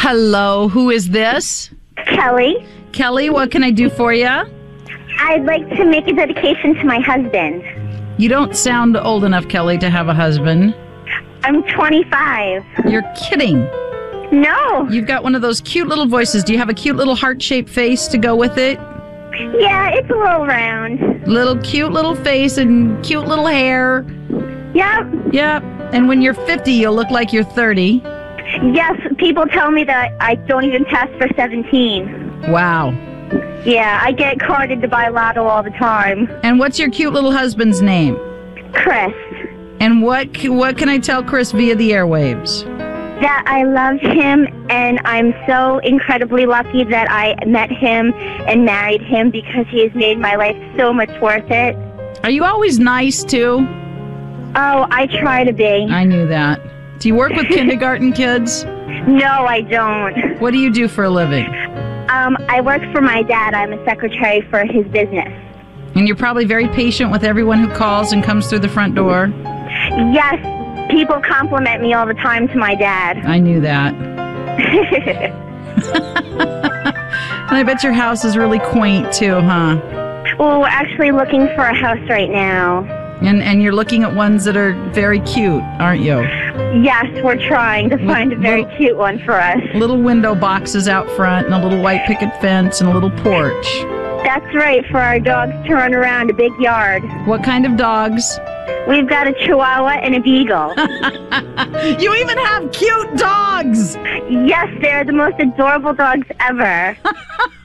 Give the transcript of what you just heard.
Hello, who is this? Kelly. Kelly, what can I do for you? I'd like to make a dedication to my husband. You don't sound old enough, Kelly, to have a husband. I'm 25. You're kidding. No. You've got one of those cute little voices. Do you have a cute little heart-shaped face to go with it? Yeah, it's a little round. Cute little face and cute little hair. Yep. Yep. And when you're 50, you'll look like you're 30. Yes, people tell me that I don't even test for 17. Wow. Yeah, I get carded to buy lotto all the time. And what's your cute little husband's name? Chris. And what can I tell Chris via the airwaves? That I love him, and I'm so incredibly lucky that I met him and married him because he has made my life so much worth it. Are you always nice, too? Oh, I try to be. I knew that. Do you work with kindergarten kids? No, I don't. What do you do for a living? I work for my dad. I'm a secretary for his business. And you're probably very patient with everyone who calls and comes through the front door? Yes, people compliment me all the time to my dad. I knew that. And I bet your house is really quaint, too, huh? Well, we're actually looking for a house right now. And you're looking at ones that are very cute, aren't you? Yes, we're trying to find a very cute one for us. Little window boxes out front and a little white picket fence and a little porch. That's right, for our dogs to run around a big yard. What kind of dogs? We've got a Chihuahua and a Beagle. You even have cute dogs! Yes, they're the most adorable dogs ever.